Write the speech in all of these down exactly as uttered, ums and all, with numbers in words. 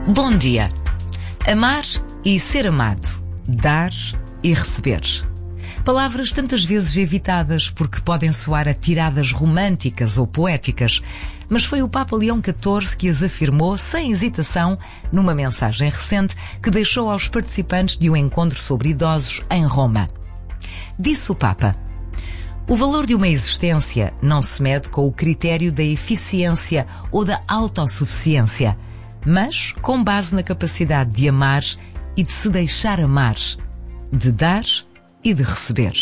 Bom dia. Amar e ser amado. Dar e receber. Palavras tantas vezes evitadas porque podem soar a tiradas românticas ou poéticas, mas foi o Papa Leão catorze que as afirmou sem hesitação numa mensagem recente que deixou aos participantes de um encontro sobre idosos em Roma. Disse o Papa: o valor de uma existência não se mede com o critério da eficiência ou da autossuficiência, mas com base na capacidade de amar e de se deixar amar, de dar e de receber.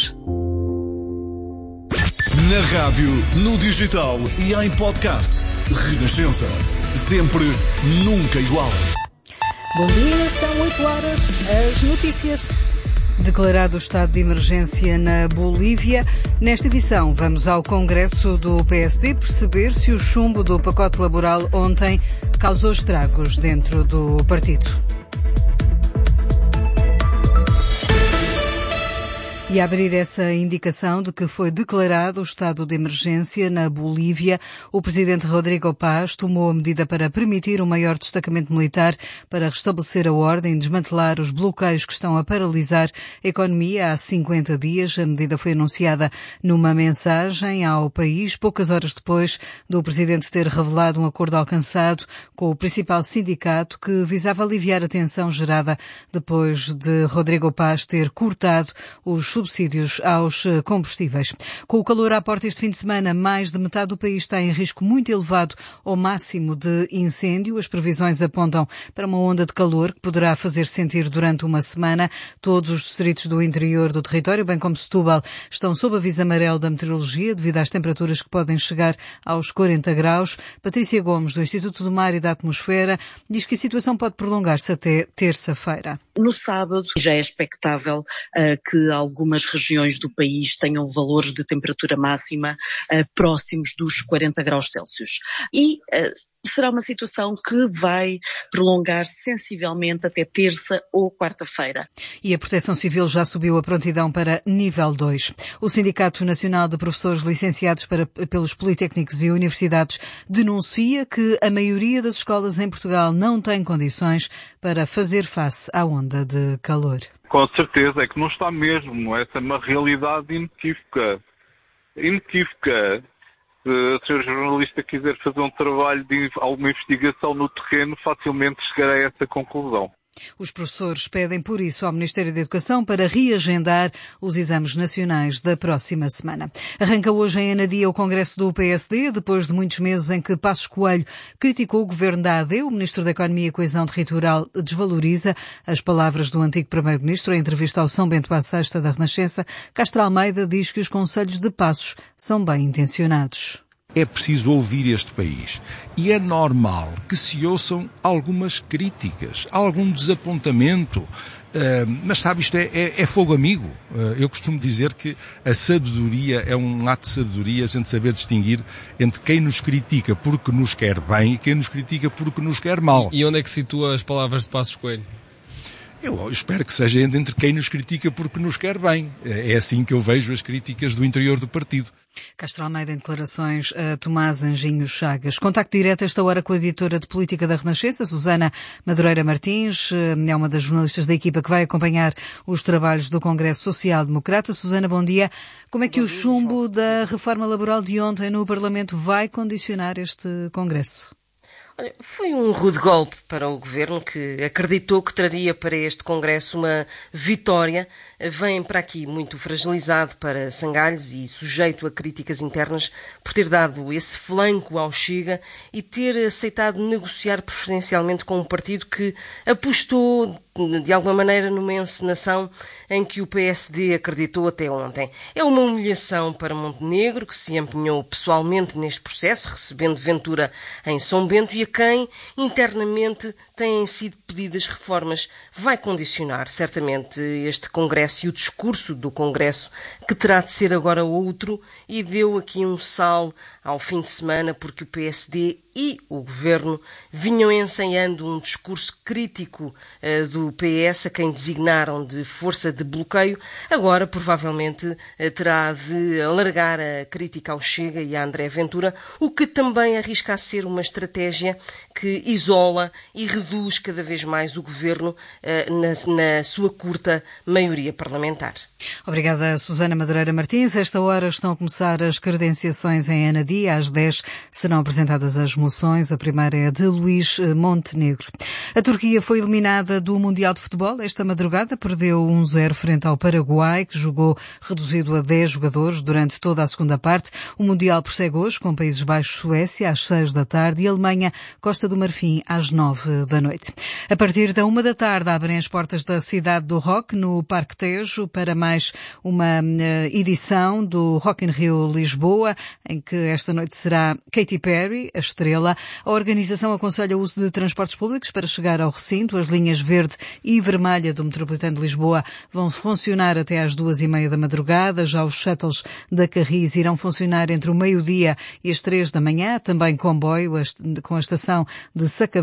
Na rádio, no digital e em podcast. Renascença. Sempre, nunca igual. Bom dia, são oito horas. As notícias. Declarado o estado de emergência na Bolívia. Nesta edição, vamos ao Congresso do P S D perceber se o chumbo do pacote laboral ontem causou estragos dentro do partido. E a abrir essa indicação de que foi declarado o estado de emergência na Bolívia, o presidente Rodrigo Paz tomou a medida para permitir um maior destacamento militar para restabelecer a ordem e desmantelar os bloqueios que estão a paralisar a economia há cinquenta dias. A medida foi anunciada numa mensagem ao país, poucas horas depois do presidente ter revelado um acordo alcançado com o principal sindicato que visava aliviar a tensão gerada depois de Rodrigo Paz ter cortado os subsídios aos combustíveis. Com o calor à porta este fim de semana, mais de metade do país está em risco muito elevado ao máximo de incêndio. As previsões apontam para uma onda de calor que poderá fazer sentir durante uma semana. Todos os distritos do interior do território, bem como Setúbal, estão sob aviso amarelo da meteorologia devido às temperaturas que podem chegar aos quarenta graus. Patrícia Gomes, do Instituto do Mar e da Atmosfera, diz que a situação pode prolongar-se até terça-feira. No sábado já é expectável uh, que algumas regiões do país tenham valores de temperatura máxima uh, próximos dos quarenta graus Celsius. E uh, será uma situação que vai prolongar sensivelmente até terça ou quarta-feira. E a Proteção Civil já subiu a prontidão para nível dois. O Sindicato Nacional de Professores Licenciados para, pelos Politécnicos e Universidades denuncia que a maioria das escolas em Portugal não tem condições para fazer face à onda de calor. Com certeza, é que não está mesmo. Essa é uma realidade inequívoca. Inequívoca. Se a senhora jornalista quiser fazer um trabalho de alguma investigação no terreno, facilmente chegará a essa conclusão. Os professores pedem, por isso, ao Ministério da Educação para reagendar os exames nacionais da próxima semana. Arranca hoje em Anadia o Congresso do P S D, depois de muitos meses em que Passos Coelho criticou o governo da A D. O Ministro da Economia e Coesão Territorial desvaloriza as palavras do antigo Primeiro-Ministro. Em entrevista ao São Bento à Sexta da Renascença, Castro Almeida diz que os conselhos de Passos são bem intencionados. É preciso ouvir este país e é normal que se ouçam algumas críticas, algum desapontamento, uh, mas sabe, isto é, é, é fogo amigo. Uh, eu costumo dizer que a sabedoria é um ato de sabedoria, a gente saber distinguir entre quem nos critica porque nos quer bem e quem nos critica porque nos quer mal. E onde é que situa as palavras de Passos Coelho? Eu espero que seja entre quem nos critica porque nos quer bem. É assim que eu vejo as críticas do interior do partido. Castro Almeida em declarações a Tomás Anjinho Chagas. Contacto direto esta hora com a editora de Política da Renascença, Susana Madureira Martins. É uma das jornalistas da equipa que vai acompanhar os trabalhos do Congresso Social Democrata. Susana, bom dia. Como é que o chumbo da reforma laboral de ontem no Parlamento vai condicionar este Congresso? Olha, foi um rude golpe para o Governo, que acreditou que traria para este Congresso uma vitória. Vem para aqui muito fragilizado para Sangalhos e sujeito a críticas internas por ter dado esse flanco ao Chega e ter aceitado negociar preferencialmente com um partido que apostou de alguma maneira numa encenação em que o P S D acreditou até ontem. É uma humilhação para Montenegro, que se empenhou pessoalmente neste processo, recebendo Ventura em São Bento, e a quem internamente têm sido pedidas reformas. Vai condicionar certamente este Congresso e o discurso do Congresso, que terá de ser agora outro, e deu aqui um sal ao fim de semana, porque o P S D e o Governo vinham ensaiando um discurso crítico uh, do P S, a quem designaram de força de bloqueio. Agora, provavelmente, uh, terá de alargar a crítica ao Chega e a André Ventura, o que também arrisca a ser uma estratégia que isola e reduz cada vez mais o Governo uh, na, na sua curta maioria parlamentar. Obrigada, Susana Madureira Martins. Esta hora estão a começar as credenciações em Anadia. Às dez serão apresentadas as moções. A primeira é de Luís Montenegro. A Turquia foi eliminada do Mundial de Futebol. Esta madrugada perdeu um zero frente ao Paraguai, que jogou reduzido a dez jogadores durante toda a segunda parte. O Mundial prossegue hoje com Países Baixos-Suécia às seis da tarde e Alemanha-Costa do Marfim às nove da noite. A partir da uma da tarde abrem as portas da Cidade do Rock no Parque Tejo para mais uma edição do Rock in Rio Lisboa, em que esta noite será Katy Perry, a estrela. A organização aconselha o uso de transportes públicos para chegar ao recinto. As linhas verde e vermelha do Metropolitano de Lisboa vão funcionar até às duas e meia da madrugada. Já os shuttles da Carris irão funcionar entre o meio-dia e as três da manhã. Também comboio com a estação de Sacavém